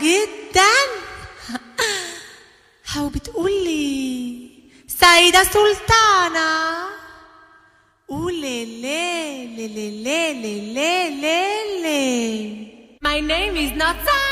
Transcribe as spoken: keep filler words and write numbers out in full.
جدا. هو بتقولي سيدة سلطانة، قولي لي لي لي لي لي لي لي. My name is not